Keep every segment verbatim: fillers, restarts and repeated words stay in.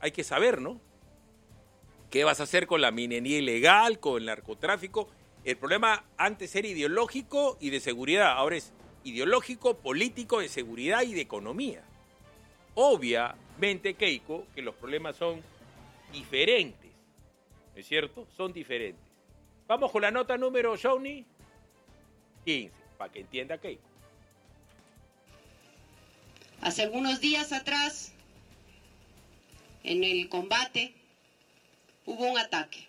hay que saber, ¿no? ¿Qué vas a hacer con la minería ilegal, con el narcotráfico? El problema antes era ideológico y de seguridad, ahora es ideológico, político, de seguridad y de economía. Obviamente, Keiko, que los problemas son diferentes, ¿no es cierto? Son diferentes. Vamos con la nota número, Johnny, quince, para que entienda Keiko. Hace algunos días atrás, en el combate, hubo un ataque.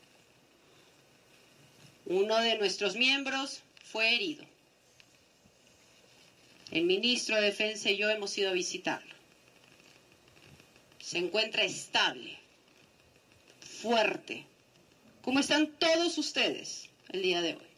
Uno de nuestros miembros fue herido. El ministro de Defensa y yo hemos ido a visitarlo. Se encuentra estable, fuerte. ¿Cómo están todos ustedes el día de hoy?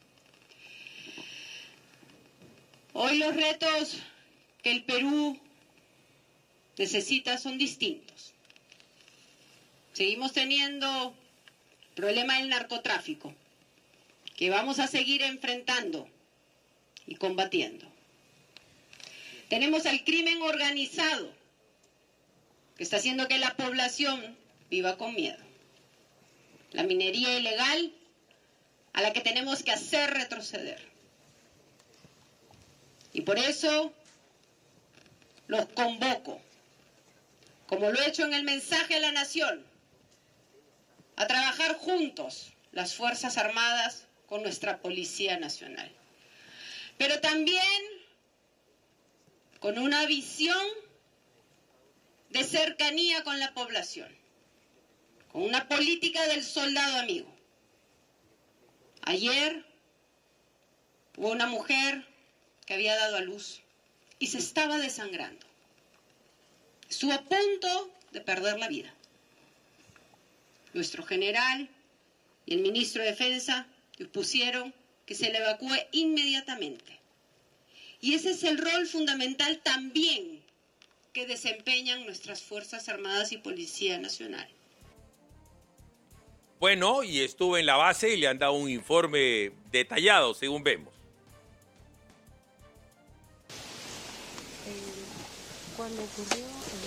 Hoy los retos que el Perú necesita son distintos. Seguimos teniendo el problema del narcotráfico, que vamos a seguir enfrentando y combatiendo. Tenemos al crimen organizado, que está haciendo que la población viva con miedo. La minería ilegal, a la que tenemos que hacer retroceder. Y por eso los convoco, como lo he hecho en el mensaje a la nación, a trabajar juntos las Fuerzas Armadas con nuestra Policía Nacional. Pero también con una visión de cercanía con la población, con una política del soldado amigo. Ayer hubo una mujer que había dado a luz y se estaba desangrando. Estuvo a punto de perder la vida. Nuestro general y el ministro de Defensa dispusieron que se le evacúe inmediatamente. Y ese es el rol fundamental también que desempeñan nuestras Fuerzas Armadas y Policía Nacional. Bueno, y estuvo en la base y le han dado un informe detallado, según vemos. Cuando ocurrió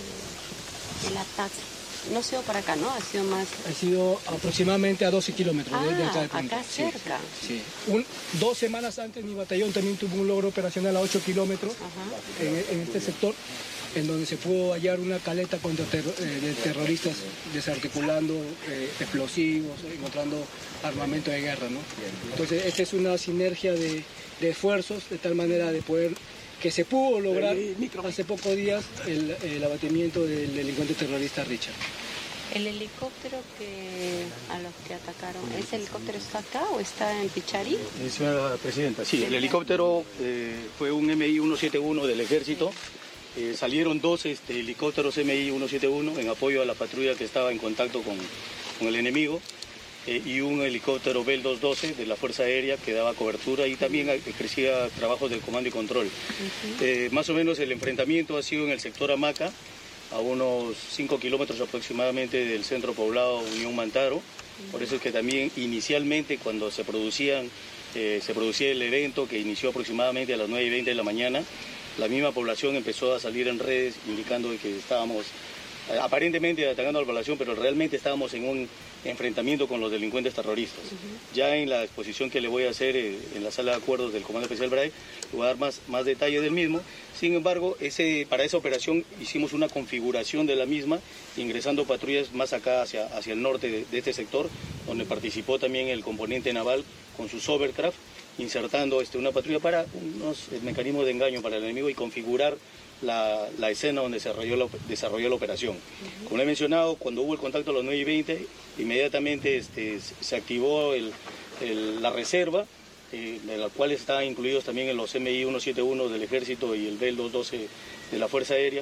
eh, el ataque, no ha sido para acá, ¿no? Ha sido más... Ha sido aproximadamente a doce kilómetros ah, de, de acá del punto. Acá cerca. Sí, sí. Un, dos semanas antes mi batallón también tuvo un logro operacional a ocho kilómetros en, en este sector, en donde se pudo hallar una caleta contra ter, eh, de terroristas desarticulando eh, explosivos, encontrando armamento de guerra, ¿no? Entonces, esta es una sinergia de, de esfuerzos, de tal manera de poder, que se pudo lograr hace pocos días el, el abatimiento del delincuente terrorista Richard. ¿El helicóptero que a los que atacaron, ese helicóptero está acá o está en Pichari? Eh, señora Presidenta, sí, el helicóptero eh, fue un M I ciento setenta y uno del Ejército. Eh, salieron dos este, helicópteros M I ciento setenta y uno en apoyo a la patrulla que estaba en contacto con, con el enemigo eh, y un helicóptero Bell doscientos doce de la Fuerza Aérea que daba cobertura y también ejercía trabajos de comando y control. Uh-huh. eh, más o menos el enfrentamiento ha sido en el sector Hamaca, a unos cinco kilómetros aproximadamente del centro poblado Unión Mantaro. Por eso es que también inicialmente cuando se producían, eh, se producía el evento que inició aproximadamente a las nueve y veinte de la mañana, la misma población empezó a salir en redes indicando que estábamos eh, aparentemente atacando a la población, pero realmente estábamos en un enfrentamiento con los delincuentes terroristas. Uh-huh. Ya en la exposición que le voy a hacer eh, en la sala de acuerdos del Comando Especial Bray, le voy a dar más, más detalles del mismo. Sin embargo, ese, para esa operación hicimos una configuración de la misma, ingresando patrullas más acá hacia, hacia el norte de, de este sector, donde participó también el componente naval con sus Overcraft, insertando este, una patrulla para unos mecanismos de engaño para el enemigo y configurar la, la escena donde se desarrolló la, desarrolló la operación. Uh-huh. Como le he mencionado, cuando hubo el contacto a las nueve y veinte, inmediatamente este, se activó el, el, la reserva, eh, de la cual están incluidos también los M I ciento setenta y uno del Ejército y el Bell doscientos doce de la Fuerza Aérea.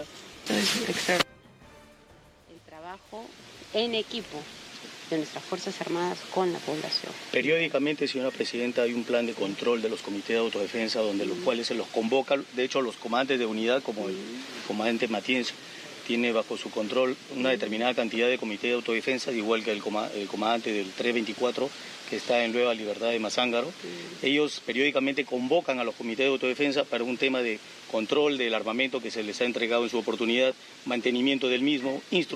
El trabajo en equipo de nuestras Fuerzas Armadas con la población. Periódicamente, señora Presidenta, hay un plan de control de los comités de autodefensa donde los cuales se los convoca, de hecho los comandantes de unidad como el comandante Matienzo tiene bajo su control una determinada cantidad de comités de autodefensa, igual que el, coma, el comandante del trescientos veinticuatro que está en Nueva Libertad de Mazángaro. Ellos periódicamente convocan a los comités de autodefensa para un tema de control del armamento que se les ha entregado en su oportunidad, mantenimiento del mismo, instrucción